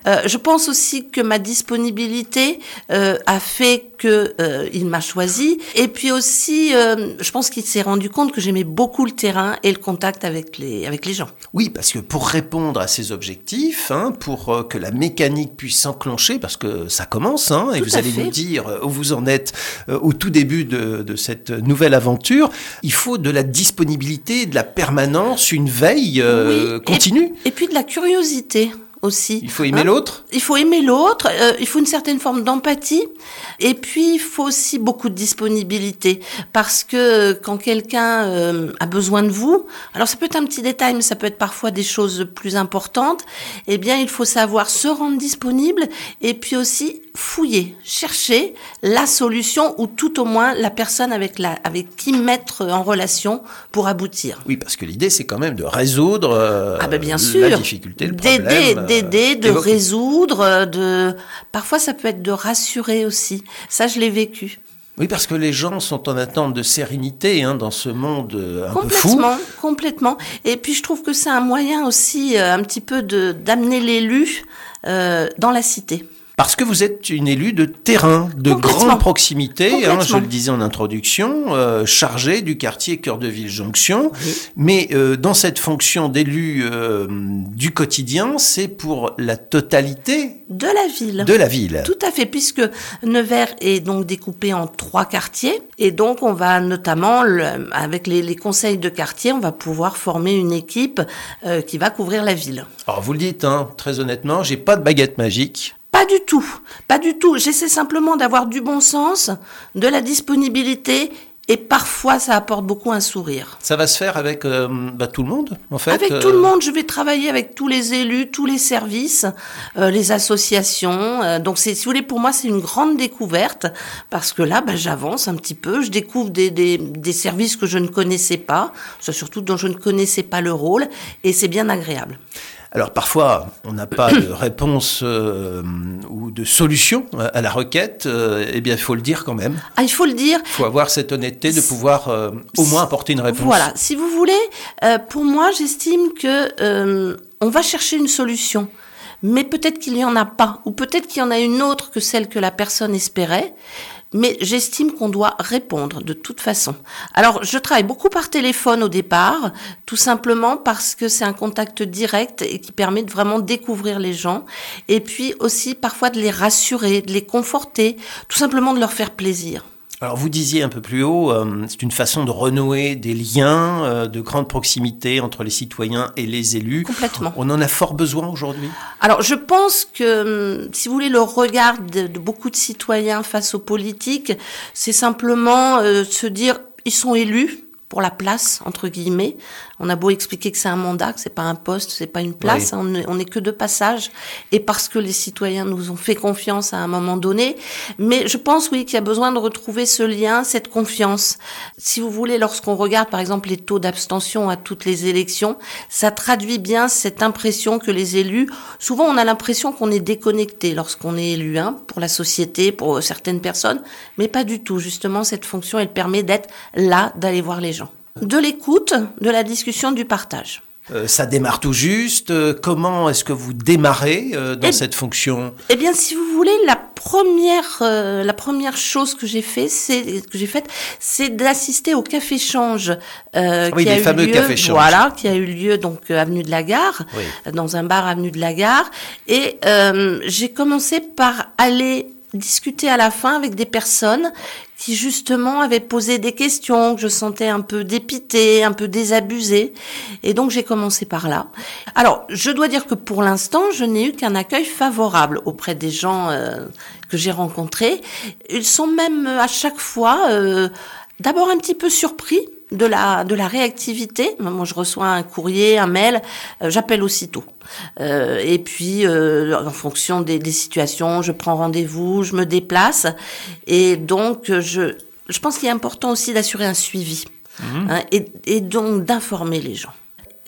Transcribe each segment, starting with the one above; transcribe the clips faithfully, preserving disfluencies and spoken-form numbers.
Euh, je pense aussi que ma disponibilité euh, a fait que euh, il m'a choisi. Et puis aussi, euh, je pense qu'il s'est rendu compte que j'aimais beaucoup le terrain et le contact avec les avec les gens. Oui, parce que pour répondre à ces objectifs, hein, pour euh, que la mécanique puisse s'enclencher, parce que ça commence, hein, et Tout vous à allez fait. nous dire où vous en êtes euh, au tout début de, de cette nouvelle aventure, il faut de la disponibilité, de la permanence, une veille euh, Oui, continue. Et, et puis de la curiosité aussi. Il faut aimer hein. l'autre. Il faut aimer l'autre, euh, il faut une certaine forme d'empathie, et puis il faut aussi beaucoup de disponibilité, parce que quand quelqu'un euh, a besoin de vous, alors ça peut être un petit détail, mais ça peut être parfois des choses plus importantes, eh bien il faut savoir se rendre disponible, et puis aussi fouiller, chercher la solution, ou tout au moins la personne avec, la, avec qui mettre en relation pour aboutir. Oui, parce que l'idée, c'est quand même de résoudre euh, Ah ben bien la sûr, difficulté, le d'aider, problème. d'aider, de évoqué. résoudre, de parfois ça peut être de rassurer aussi. Ça, je l'ai vécu. Oui, parce que les gens sont en attente de sérénité hein, dans ce monde euh, un peu fou. Complètement, complètement. Et puis je trouve que c'est un moyen aussi euh, un petit peu de d'amener l'élu euh, dans la cité. Parce que vous êtes une élue de terrain, de grande proximité, hein, je le disais en introduction, euh, chargée du quartier Cœur de Ville Jonction. Oui. Mais euh, dans cette fonction d'élu euh, du quotidien, c'est pour la totalité De la ville. de la ville. Tout à fait, puisque Nevers est donc découpé en trois quartiers. Et donc on va notamment, le, avec les, les conseils de quartier, on va pouvoir former une équipe euh, qui va couvrir la ville. Alors vous le dites, hein, très honnêtement, j'ai pas de baguette magique. Pas du tout, pas du tout. J'essaie simplement d'avoir du bon sens, de la disponibilité, et parfois ça apporte beaucoup un sourire. Ça va se faire avec euh, bah, tout le monde, en fait. Avec euh... tout le monde, je vais travailler avec tous les élus, tous les services, euh, les associations. Euh, donc, c'est, si vous voulez, pour moi, c'est une grande découverte, parce que là, bah, j'avance un petit peu, je découvre des, des, des services que je ne connaissais pas, surtout dont je ne connaissais pas le rôle, et c'est bien agréable. Alors parfois, on n'a pas de réponse euh, ou de solution à la requête. Euh, eh bien, il faut le dire quand même. Ah, il faut le dire. Il faut avoir cette honnêteté de pouvoir euh, au moins apporter une réponse. Voilà. Si vous voulez, euh, pour moi, j'estime que euh, on va chercher une solution. Mais peut-être qu'il n'y en a pas, ou peut-être qu'il y en a une autre que celle que la personne espérait. Mais j'estime qu'on doit répondre de toute façon. Alors, je travaille beaucoup par téléphone au départ, tout simplement parce que c'est un contact direct et qui permet de vraiment découvrir les gens. Et puis aussi, parfois, de les rassurer, de les conforter, tout simplement de leur faire plaisir. Alors, vous disiez un peu plus haut, euh, c'est une façon de renouer des liens euh, de grande proximité entre les citoyens et les élus. Complètement. On en a fort besoin aujourd'hui. Alors, je pense que, si vous voulez, le regard de, de beaucoup de citoyens face aux politiques, c'est simplement euh, se dire, ils sont élus pour la place, entre guillemets. On a beau expliquer que c'est un mandat, que c'est pas un poste, c'est pas une place, oui. on, est, on est que de passage, et parce que les citoyens nous ont fait confiance à un moment donné. Mais je pense, oui, qu'il y a besoin de retrouver ce lien, cette confiance. Si vous voulez, lorsqu'on regarde, par exemple, les taux d'abstention à toutes les élections, ça traduit bien cette impression que les élus, souvent on a l'impression qu'on est déconnecté lorsqu'on est élu, hein, pour la société, pour certaines personnes, mais pas du tout. Justement, cette fonction, elle permet d'être là, d'aller voir les gens. De l'écoute, de la discussion, du partage. Euh, ça démarre tout juste. Euh, comment est-ce que vous démarrez euh, dans eh, cette fonction ? Eh bien, si vous voulez, la première, euh, la première chose que j'ai fait, c'est que j'ai faite, c'est d'assister au café change euh, oui, qui a les eu fameux lieu, cafés change. voilà, qui a eu lieu donc avenue de la Gare, oui. dans un bar avenue de la Gare, et euh, j'ai commencé par aller discuter à la fin avec des personnes qui justement avaient posé des questions, que je sentais un peu dépitées, un peu désabusées. Et donc j'ai commencé par là. Alors, je dois dire que pour l'instant, je n'ai eu qu'un accueil favorable auprès des gens euh, que j'ai rencontrés. Ils sont même à chaque fois euh, d'abord un petit peu surpris de la de la réactivité. Moi, je reçois un courrier, un mail, euh, j'appelle aussitôt. Euh, et puis, euh, en fonction des, des situations, je prends rendez-vous, je me déplace. Et donc, je je pense qu'il est important aussi d'assurer un suivi, mmh. hein, et, et donc d'informer les gens.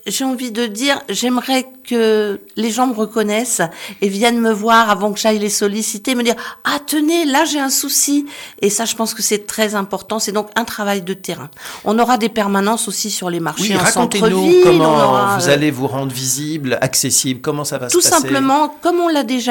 j'ai envie de dire, j'aimerais que les gens me reconnaissent et viennent me voir avant que j'aille les solliciter, me dire « Ah, tenez, là j'ai un souci ». Et ça, je pense que c'est très important. C'est donc un travail de terrain. On aura des permanences aussi sur les marchés oui, en centre-ville. Racontez-nous comment aura, vous euh, allez vous rendre visible, accessible, comment ça va tout se passer? Tout simplement, comme on l'a déjà